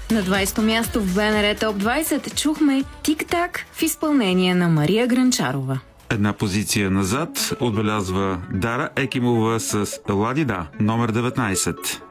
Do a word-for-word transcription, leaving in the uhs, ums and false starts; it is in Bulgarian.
На двайсето място в БНР Топ двайсет чухме Тик-так в изпълнение на Мария Гранчарова. Една позиция назад отбелязва Дара Екимова с Ладида, номер деветнайсет.